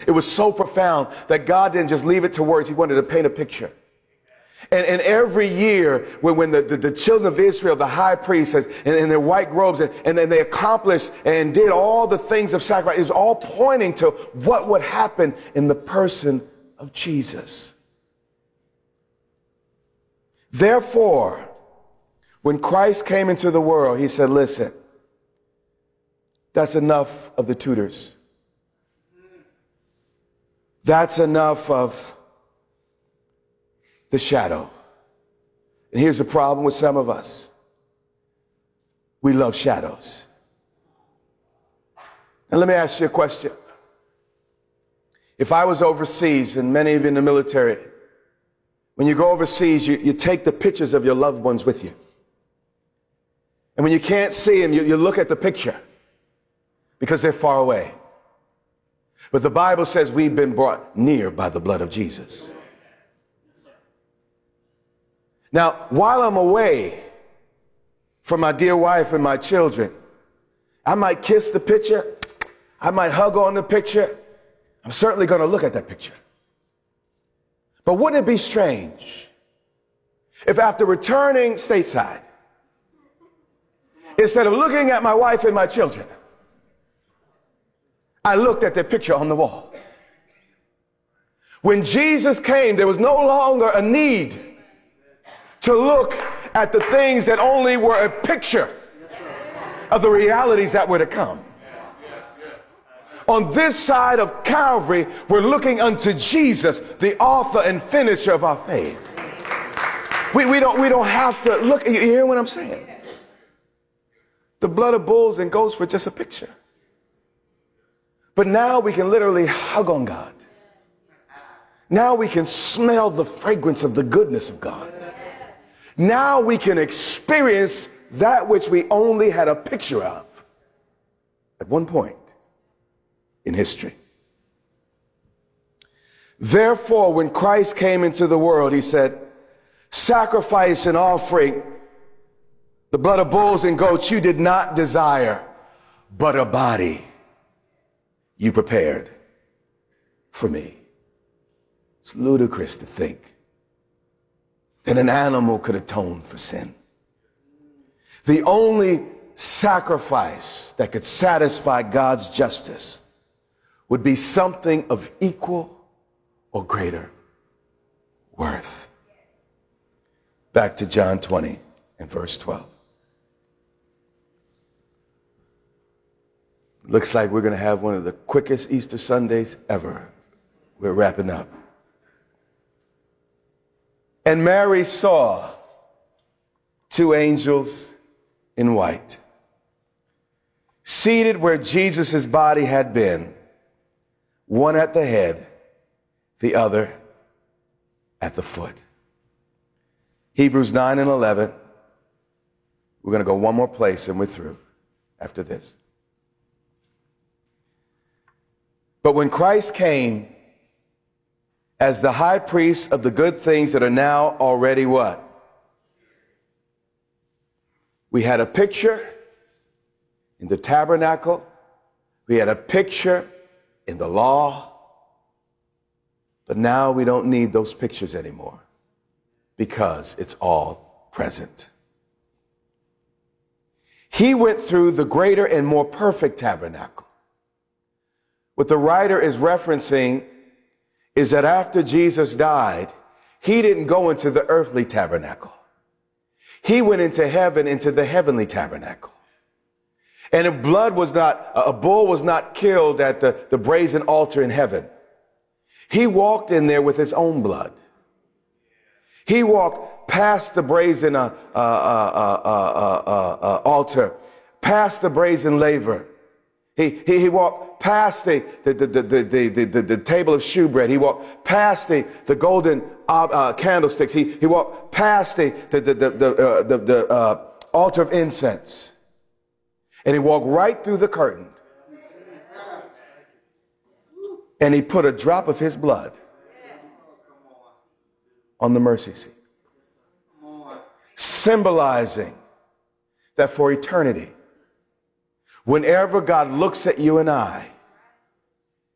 It was so profound that God didn't just leave it to words. He wanted to paint a picture. And every year when the children of Israel, the high priests in their white robes, and then they accomplished and did all the things of sacrifice, it was all pointing to what would happen in the person of Jesus. Therefore, when Christ came into the world, he said, listen, that's enough of the tutors. That's enough of the shadow. And here's the problem with some of us. We love shadows. And let me ask you a question. If I was overseas, and many of you in the military, when you go overseas, you take the pictures of your loved ones with you. And when you can't see them, you look at the picture because they're far away. But the Bible says we've been brought near by the blood of Jesus. Now, while I'm away from my dear wife and my children, I might kiss the picture. I might hug on the picture. I'm certainly going to look at that picture. But wouldn't it be strange if after returning stateside, instead of looking at my wife and my children, I looked at their picture on the wall? When Jesus came, there was no longer a need to look at the things that only were a picture of the realities that were to come. On this side of Calvary, we're looking unto Jesus, the author and finisher of our faith. We don't have to look. You hear what I'm saying? The blood of bulls and goats were just a picture. But now we can literally hug on God. Now we can smell the fragrance of the goodness of God. Now we can experience that which we only had a picture of at one point in history. Therefore, when Christ came into the world, he said, sacrifice and offering, the blood of bulls and goats you did not desire, but a body you prepared for me. It's ludicrous to think that an animal could atone for sin. The only sacrifice that could satisfy God's justice would be something of equal or greater worth. Back to John 20 and verse 12. Looks like we're going to have one of the quickest Easter Sundays ever. We're wrapping up. And Mary saw two angels in white, seated where Jesus' body had been, one at the head, the other at the foot. Hebrews 9 and 11. We're going to go one more place and we're through after this. But when Christ came as the high priest of the good things that are now already what? We had a picture in the tabernacle. We had a picture in the law. But now we don't need those pictures anymore because it's all present. He went through the greater and more perfect tabernacle. What the writer is referencing is that after Jesus died, he didn't go into the earthly tabernacle. He went into heaven, into the heavenly tabernacle. And a bull was not killed at the brazen altar in heaven. He walked in there with his own blood. He walked past the brazen altar, past the brazen laver. He walked past the table of shewbread. He walked past the golden candlesticks. He walked past the altar of incense. And he walked right through the curtain. And he put a drop of his blood on the mercy seat, symbolizing that for eternity, whenever God looks at you and I,